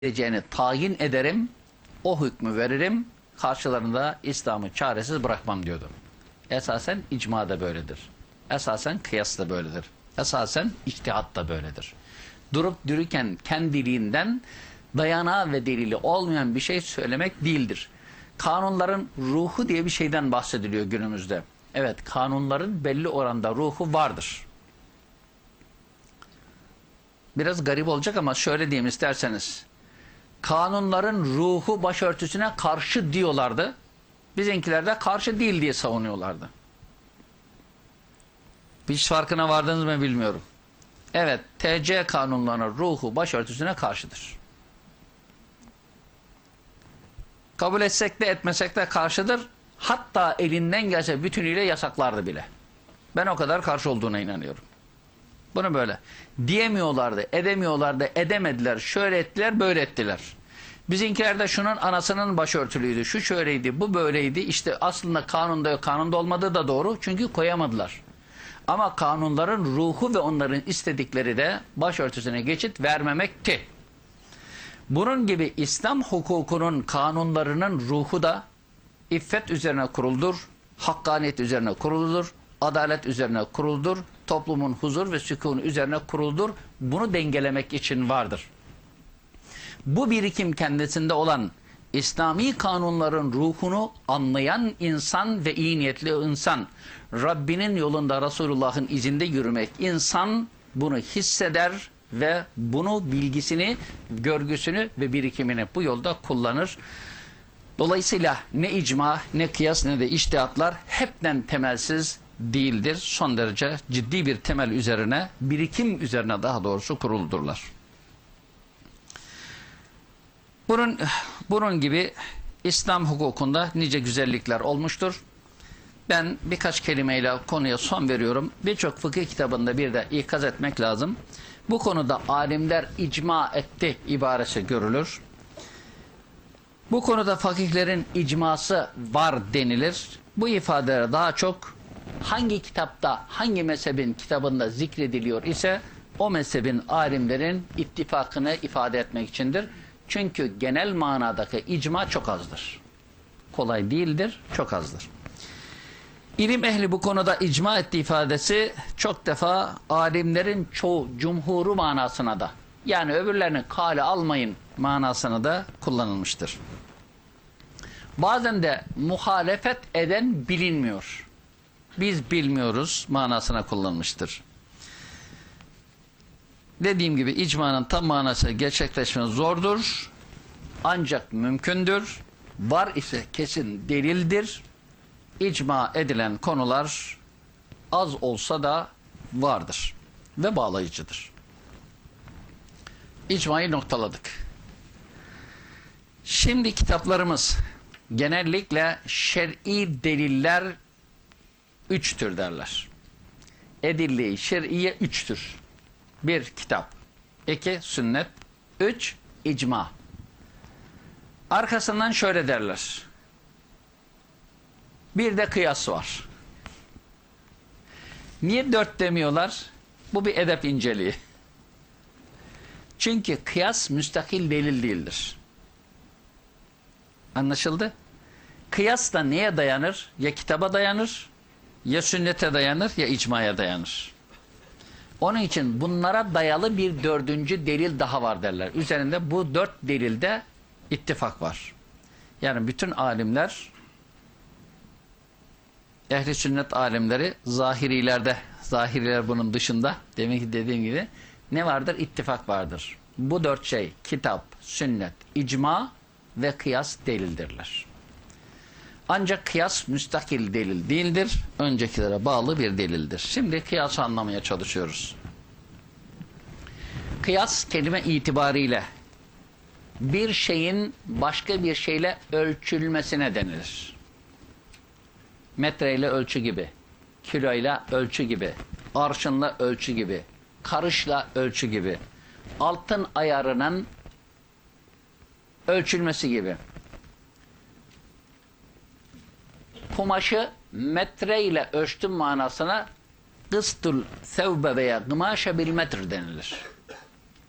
edeceğini tayin ederim, o hükmü veririm, karşılarında İslam'ı çaresiz bırakmam diyordu. Esasen icma da böyledir. Esasen kıyas da böyledir. Esasen içtihat da böyledir. Durup dururken kendiliğinden dayanağı ve delili olmayan bir şey söylemek değildir. Kanunların ruhu diye bir şeyden bahsediliyor günümüzde. Evet, kanunların belli oranda ruhu vardır. Biraz garip olacak ama şöyle diyeyim isterseniz. Kanunların ruhu başörtüsüne karşı diyorlardı. Bizimkiler de karşı değil diye savunuyorlardı. Hiç farkına vardınız mı bilmiyorum. Evet, TC kanunlarının ruhu başörtüsüne karşıdır. Kabul etsek de etmesek de karşıdır. Hatta elinden gelse bütünüyle yasaklardı bile. Ben o kadar karşı olduğuna inanıyorum. Bunu böyle diyemiyorlardı, edemiyorlardı, edemediler, şöyle ettiler, böyle ettiler. Bizimkiler de şunun anasının başörtülüydü, şu şöyleydi, bu böyleydi. İşte aslında kanunda yok, kanunda olmadığı da doğru çünkü koyamadılar. Ama kanunların ruhu ve onların istedikleri de başörtüsüne geçit vermemekti. Bunun gibi İslam hukukunun kanunlarının ruhu da iffet üzerine kuruludur, hakkaniyet üzerine kuruludur, adalet üzerine kuruludur, toplumun huzur ve sükûnu üzerine kuruludur. Bunu dengelemek için vardır. Bu birikim kendisinde olan İslami kanunların ruhunu anlayan insan ve iyi niyetli insan, Rabbinin yolunda Resulullah'ın izinde yürümek insan bunu hisseder ve bunu bilgisini, görgüsünü ve birikimini bu yolda kullanır. Dolayısıyla ne icma, ne kıyas, ne de içtihatlar hepten temelsiz değildir. Son derece ciddi bir temel üzerine, birikim üzerine daha doğrusu kuruludurlar. Bunun gibi İslam hukukunda nice güzellikler olmuştur. Ben birkaç kelimeyle konuya son veriyorum. Birçok fıkıh kitabında bir de ikaz etmek lazım. Bu konuda alimler icma etti ibaresi görülür. Bu konuda fakihlerin icması var denilir. Bu ifadeler daha çok hangi kitapta, hangi mezhebin kitabında zikrediliyor ise o mezhebin alimlerin ittifakını ifade etmek içindir. Çünkü genel manadaki icma çok azdır. Kolay değildir, çok azdır. İlim ehli bu konuda icma ettiği ifadesi çok defa alimlerin çoğu, cumhuru manasına da, yani öbürlerini kale almayın manasına da kullanılmıştır. Bazen de muhalefet eden bilinmiyor. Biz bilmiyoruz manasına kullanılmıştır. Dediğim gibi icmanın tam manası gerçekleşmesi zordur. Ancak mümkündür. Var ise kesin delildir. İcma edilen konular az olsa da vardır. Ve bağlayıcıdır. İcmayı noktaladık. Şimdi kitaplarımız genellikle şer'i deliller 3'tür derler. Edille-i şer'iye 3'tür. 1 kitap, 2 sünnet, 3 icma. Arkasından şöyle derler. Bir de kıyas var. Niye 4 demiyorlar? Bu bir edep inceliği. Çünkü kıyas müstakil delil değildir. Anlaşıldı? Kıyas da neye dayanır? Ya kitaba dayanır, ya sünnete dayanır, ya icmaya dayanır. Onun için bunlara dayalı bir 4. delil daha var derler. Üzerinde bu 4 delilde ittifak var. Yani bütün alimler, ehli sünnet alimleri, zahiriler bunun dışında, demin ki dediğim gibi ne vardır? İttifak vardır. Bu 4 şey, kitap, sünnet, icma ve kıyas delildirler. Ancak kıyas müstakil delil değildir. Öncekilere bağlı bir delildir. Şimdi kıyası anlamaya çalışıyoruz. Kıyas kelime itibariyle bir şeyin başka bir şeyle ölçülmesine denilir. Metreyle ölçü gibi, kiloyla ölçü gibi, arşınla ölçü gibi, karışla ölçü gibi, altın ayarının ölçülmesi gibi. Kumaşı metreyle ölçtüm manasına kıstul sevbe veya gımaşe bil metre denilir.